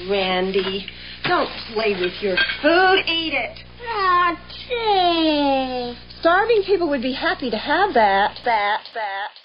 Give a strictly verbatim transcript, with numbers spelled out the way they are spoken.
Randy. Don't play with your food. Eat it. Oh, gee. Starving people would be happy to have that, that, that.